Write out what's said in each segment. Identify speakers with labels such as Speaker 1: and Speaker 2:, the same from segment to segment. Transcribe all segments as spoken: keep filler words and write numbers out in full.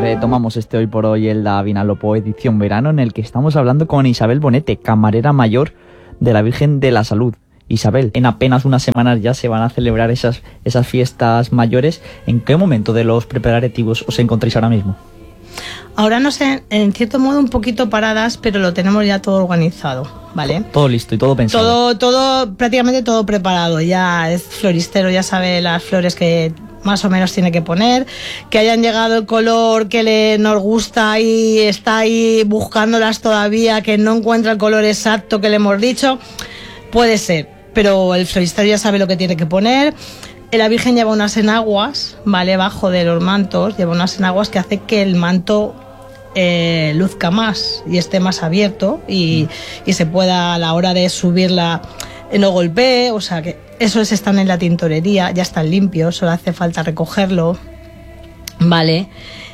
Speaker 1: Retomamos este Hoy por Hoy en la Vinalopó edición verano, en el que estamos hablando con Isabel Bonete, camarera mayor de la Virgen de la Salud. Isabel, en apenas unas semanas ya se van a celebrar esas, esas fiestas mayores. ¿En qué momento de los preparativos os encontráis ahora mismo?
Speaker 2: Ahora no sé, en cierto modo un poquito paradas, pero lo tenemos ya todo organizado, ¿vale?
Speaker 1: Todo, todo listo y todo pensado.
Speaker 2: Todo, todo, prácticamente todo preparado. Ya es floristero, ya sabe las flores que más o menos tiene que poner, que hayan llegado el color que le nos gusta y está ahí buscándolas todavía, que no encuentra el color exacto que le hemos dicho, puede ser, pero el floristero ya sabe lo que tiene que poner. La Virgen lleva unas enaguas, ¿vale? Bajo de los mantos, lleva unas enaguas que hace que el manto eh, luzca más y esté más abierto y, y se pueda, a la hora de subirla, no golpee, o sea que esos están en la tintorería, ya están limpios, solo hace falta recogerlo, ¿vale?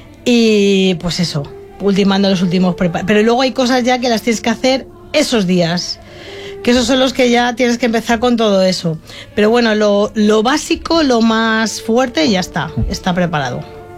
Speaker 2: Y pues eso, ultimando los últimos preparativos. Pero luego hay cosas ya que las tienes que hacer esos días, que esos son los que ya tienes que empezar con todo eso. Pero bueno, lo, lo básico, lo más fuerte, ya está, está preparado.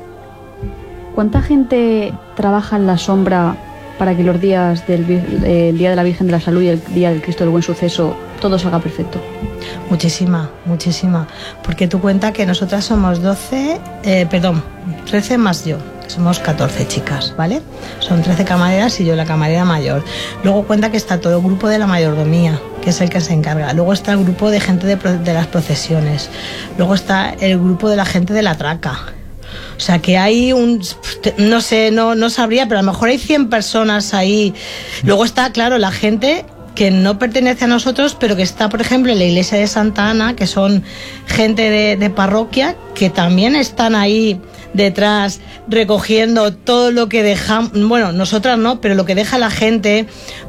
Speaker 3: ¿Cuánta gente trabaja en la sombra para que los días del el Día de la Virgen de la Salud y el Día del Cristo del Buen Suceso todo salga perfecto?
Speaker 2: Muchísima, muchísima. Porque tú cuenta que nosotras somos doce, eh, perdón, trece más yo. Somos catorce chicas, ¿vale? Son trece camareras y yo la camarera mayor. Luego cuenta que está todo el grupo de la mayordomía, que es el que se encarga. Luego está el grupo de gente de, de las procesiones. Luego está el grupo de la gente de la traca. O sea que hay un, no sé, no, no sabría, pero a lo mejor hay cien personas ahí. Luego está, claro, la gente que no pertenece a nosotros, pero que está, por ejemplo, en la iglesia de Santa Ana, que son gente de, de parroquia, que también están ahí detrás recogiendo todo lo que dejamos, bueno, nosotras no, pero lo que deja la gente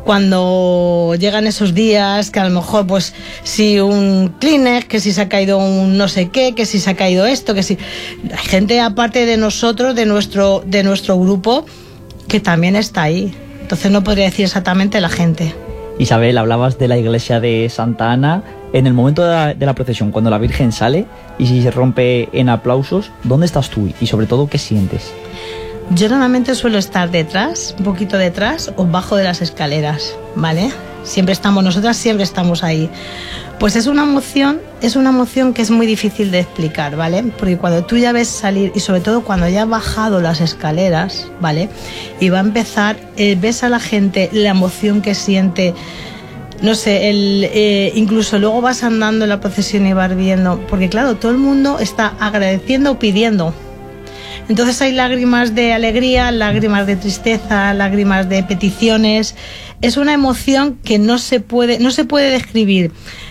Speaker 2: cuando llegan esos días, que a lo mejor pues si un Kleenex, que si se ha caído un no sé qué, que si se ha caído esto, que si hay gente aparte de nosotros, de nuestro de nuestro grupo, que también está ahí. Entonces no podría decir exactamente la gente.
Speaker 1: Isabel, hablabas de la iglesia de Santa Ana. En el momento de la, de la procesión, cuando la Virgen sale y si se rompe en aplausos, ¿dónde estás tú? Y sobre todo, ¿qué sientes?
Speaker 2: Yo normalmente suelo estar detrás, un poquito detrás o bajo de las escaleras, ¿vale? Siempre estamos, nosotras siempre estamos ahí. Pues es una emoción, es una emoción que es muy difícil de explicar, ¿vale? Porque cuando tú ya ves salir, y sobre todo cuando ya has bajado las escaleras, ¿vale? Y va a empezar, eh, ves a la gente, la emoción que siente, no sé, el, eh, incluso luego vas andando en la procesión y vas viendo, porque claro, todo el mundo está agradeciendo o pidiendo. Entonces hay lágrimas de alegría, lágrimas de tristeza, lágrimas de peticiones. Es una emoción que no se puede, no se puede describir.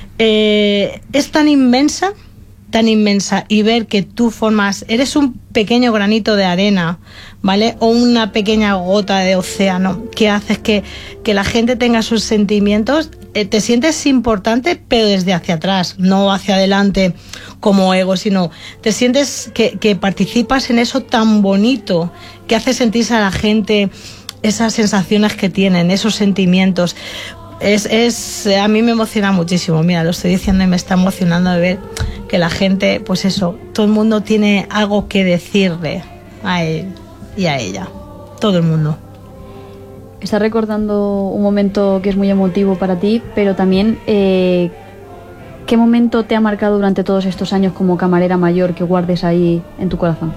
Speaker 2: Eh, es tan inmensa, tan inmensa, y ver que tú formas, eres un pequeño granito de arena, ¿vale? O una pequeña gota de océano, que haces que, que la gente tenga sus sentimientos. Eh, te sientes importante, pero desde hacia atrás, no hacia adelante como ego, sino te sientes que, que participas en eso tan bonito, que hace sentirse a la gente esas sensaciones que tienen, esos sentimientos. Es, es, a mí me emociona muchísimo. Mira, lo estoy diciendo y me está emocionando de ver que la gente, pues eso, todo el mundo tiene algo que decirle a él y a ella. Todo el mundo.
Speaker 3: Estás recordando un momento que es muy emotivo para ti, pero también eh, ¿qué momento te ha marcado durante todos estos años como camarera mayor que guardes ahí en tu corazón?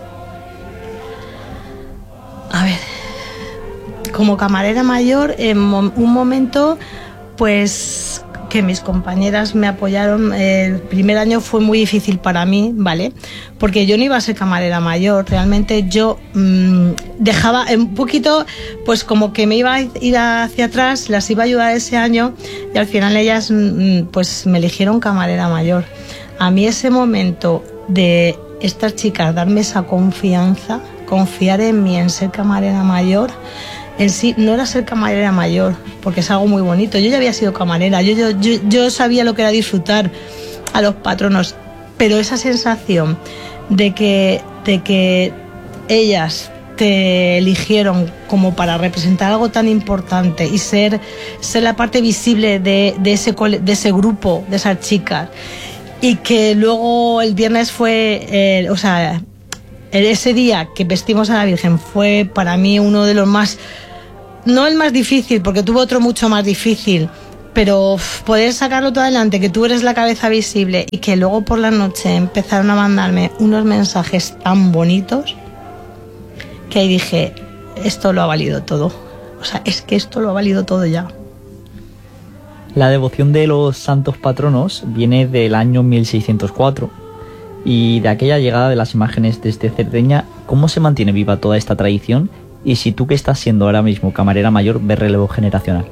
Speaker 2: A ver, como camarera mayor, en un momento, pues que mis compañeras me apoyaron. El primer año fue muy difícil para mí, ¿vale? Porque yo no iba a ser camarera mayor, realmente yo mmm, dejaba un poquito, pues como que me iba a ir hacia atrás, las iba a ayudar ese año y al final ellas mmm, pues me eligieron camarera mayor. A mí ese momento de estas chicas darme esa confianza, confiar en mí, en ser camarera mayor, en sí no era ser camarera mayor, porque es algo muy bonito. Yo ya había sido camarera, yo, yo, yo, yo sabía lo que era disfrutar a los patronos, pero esa sensación de que, de que ellas te eligieron como para representar algo tan importante y ser, ser la parte visible de, de, ese, de ese grupo, de esas chicas, y que luego el viernes fue, eh, o sea, ese día que vestimos a la Virgen fue para mí uno de los más, no el más difícil, porque tuve otro mucho más difícil, pero uf, poder sacarlo todo adelante, que tú eres la cabeza visible y que luego por la noche empezaron a mandarme unos mensajes tan bonitos que ahí dije, esto lo ha valido todo. O sea, es que esto lo ha valido todo ya.
Speaker 1: La devoción de los santos patronos viene del año mil seiscientos cuatro y de aquella llegada de las imágenes desde Cerdeña. ¿Cómo se mantiene viva toda esta tradición? Y si tú, que estás siendo ahora mismo camarera mayor, ves relevo generacional.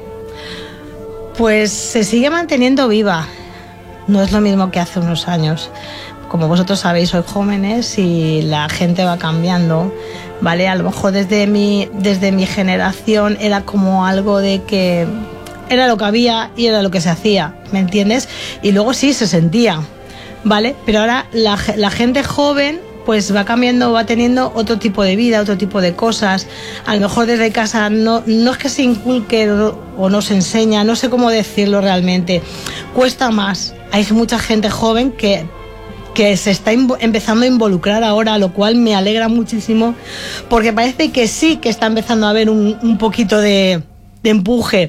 Speaker 2: Pues se sigue manteniendo viva. No es lo mismo que hace unos años. Como vosotros sabéis, sois jóvenes y la gente va cambiando, ¿vale? A lo mejor desde mi, desde mi generación era como algo de que era lo que había y era lo que se hacía, ¿me entiendes? Y luego sí se sentía, ¿vale? Pero ahora la, la gente joven pues va cambiando, va teniendo otro tipo de vida, otro tipo de cosas. A lo mejor desde casa no, no es que se inculque o, o no se enseña, no sé cómo decirlo realmente. Cuesta más. Hay mucha gente joven que, que se está empezando a involucrar ahora, lo cual me alegra muchísimo, porque parece que sí que está empezando a haber un, un poquito de, de empuje.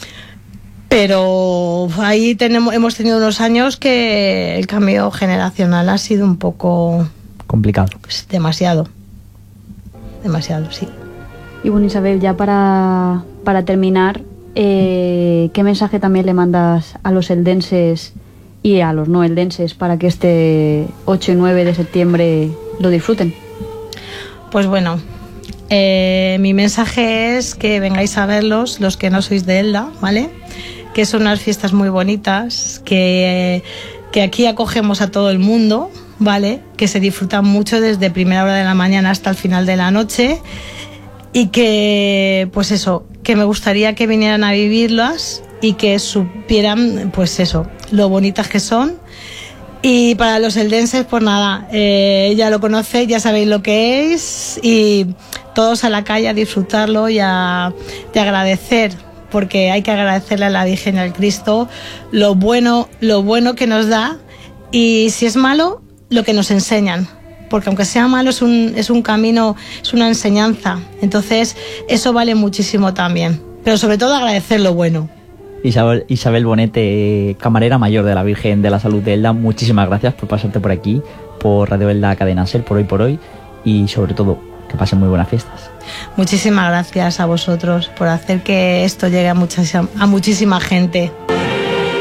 Speaker 2: Pero ahí tenemos, hemos tenido unos años que el cambio generacional ha sido un poco
Speaker 1: complicado.
Speaker 2: Pues demasiado. Demasiado, sí.
Speaker 3: Y bueno, Isabel, ya para, para terminar, eh, ¿qué mensaje también le mandas a los eldenses y a los no eldenses para que este ocho y nueve de septiembre lo disfruten?
Speaker 2: Pues bueno, eh, mi mensaje es que vengáis a verlos, los que no sois de Elda, ¿vale? Que son unas fiestas muy bonitas, que, que aquí acogemos a todo el mundo, ¿vale? Que se disfrutan mucho desde primera hora de la mañana hasta el final de la noche, y que, pues eso, que me gustaría que vinieran a vivirlas y que supieran, pues eso, lo bonitas que son. Y para los eldenses, pues nada, eh, ya lo conocéis, ya sabéis lo que es, y todos a la calle a disfrutarlo y a, y a agradecer, porque hay que agradecerle a la Virgen y al Cristo lo bueno, lo bueno que nos da, y si es malo, lo que nos enseñan, porque aunque sea malo es un, es un camino, es una enseñanza. Entonces eso vale muchísimo también, pero sobre todo agradecer lo bueno.
Speaker 1: Isabel, Isabel Bonete, camarera mayor de la Virgen de la Salud de Elda, muchísimas gracias por pasarte por aquí, por Radio Elda Cadena Ser, por hoy por hoy, y sobre todo que pasen muy buenas fiestas.
Speaker 2: Muchísimas gracias a vosotros por hacer que esto llegue a, muchas, a muchísima gente.